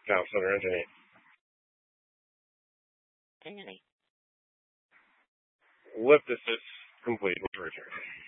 Ciao, sono Anthony. Anyway. Ellipsis complete with Richard.